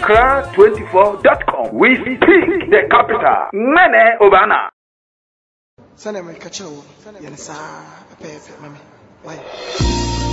Accra24.com. We speak the capital. Mene Obana. Sana me kacha wo. Yansa pepe mami. Why?